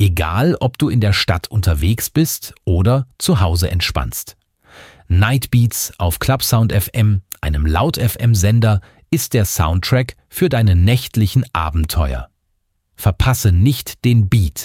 Egal, ob du in der Stadt unterwegs bist oder zu Hause entspannst. Nightbeats auf Clubsound FM, einem Laut-FM-Sender, ist der Soundtrack für deine nächtlichen Abenteuer. Verpasse nicht den Beat.